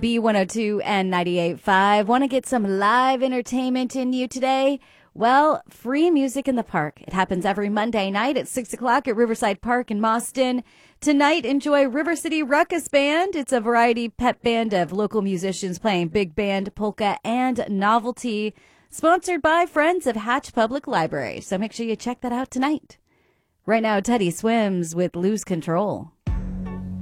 B102 and 98.5. Want to get some live entertainment in you today? Well, free music in the park. It happens every Monday night at 6 o'clock at Riverside Park in Mauston. Tonight, enjoy River City Ruckus Band. It's a variety pep band of local musicians playing big band, polka, and novelty. Sponsored by Friends of Hatch Public Library. So make sure you check that out tonight. Right now, Teddy Swims with Lose Control.